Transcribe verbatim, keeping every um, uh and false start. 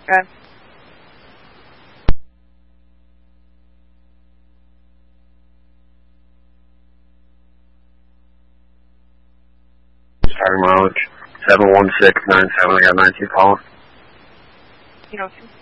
Okay. Starting mileage seven one six nine seven. I got nineteen calling. You know.